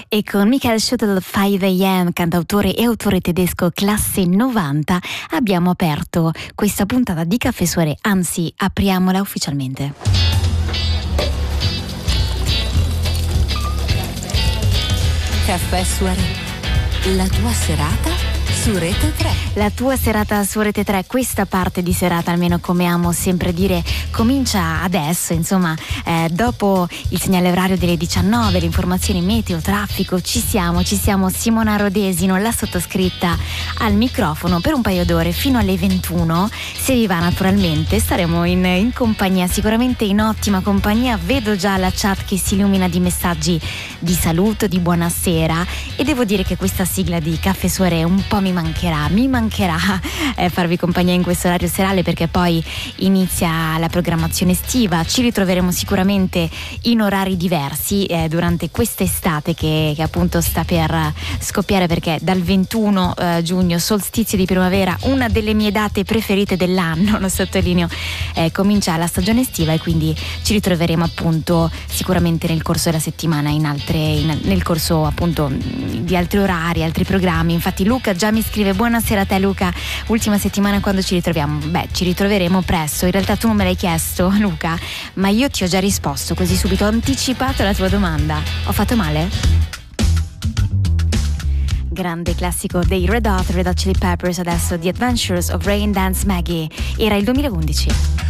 E con Michael Schüttel 5am, cantautore e autore tedesco classe 90, abbiamo aperto questa puntata di Caffè Soirée, anzi apriamola ufficialmente. Caffè Soirée, la tua serata su Rete 3. La tua serata su Rete 3, questa parte di serata, almeno come amo sempre dire, comincia adesso, insomma, dopo il segnale orario delle 19, le informazioni meteo, traffico, ci siamo, Simona Rodesino, la sottoscritta al microfono per un paio d'ore fino alle 21, se vi va naturalmente, staremo in compagnia, sicuramente in ottima compagnia, vedo già la chat che si illumina di messaggi di saluto, di buonasera, e devo dire che questa sigla di Caffè Soirée un po' mi mancherà farvi compagnia in questo orario serale, perché poi inizia la programmazione estiva, ci ritroveremo sicuramente in orari diversi durante quest'estate che appunto sta per scoppiare, perché dal 21 giugno, solstizio di primavera, una delle mie date preferite dell'anno, lo sottolineo, comincia la stagione estiva, e quindi ci ritroveremo appunto sicuramente nel corso della settimana nel corso appunto di altri orari, altri programmi. Infatti Luca già mi scrive: buonasera a te Luca, ultima settimana quando ci ritroviamo? Beh, ci ritroveremo presto. In realtà tu non me l'hai chiesto, Luca, ma io ti ho già risposto così subito, ho anticipato la tua domanda. Ho fatto male? Grande classico dei Red Hot Chili Peppers, adesso The Adventures of Rain Dance Maggie, era il 2011.